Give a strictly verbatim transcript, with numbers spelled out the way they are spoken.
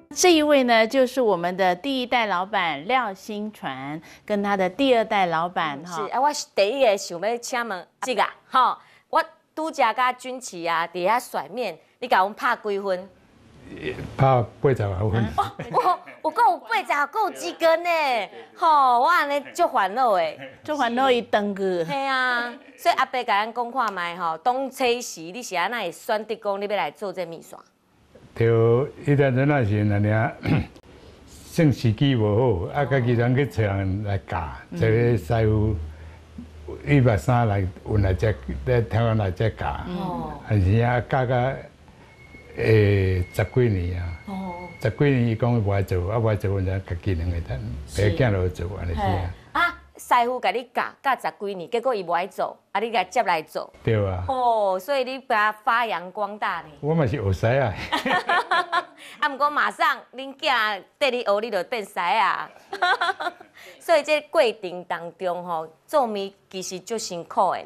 这一位呢，就是我们的第一代老板廖新传，跟他的第二代老板哈。 是啊，我是第一个想要请问这个哈，我拄则甲军旗啊，伫遐甩面，你甲阮拍几分？ 拍八十外分。 哦，我我够有八十，够有资格呢。吼，我安尼足烦恼的， 做烦恼伊登去。 系啊，所以阿伯甲咱讲看卖吼，当初时你是安那会选择讲你要来做这面线？ 就迄阵阵那是安尼啊，算时机无好，啊，家己人去找人来教，找个师傅一百三来运来遮，来台湾来遮教。哦。但是啊，教到诶十几年啊。哦。十几年伊讲无爱做，啊无爱做，阮就家己两个等，爸囝落做安尼是啊。 啊，师傅甲你教教十几年，结果伊无爱做，啊你甲接来做。 对啊。 哦，所以你把它发扬光大呢。 我嘛是学师啊。 啊，毋过马上恁囝缀你学，你就变师啊。所以这过程当中吼，做面其实足辛苦的。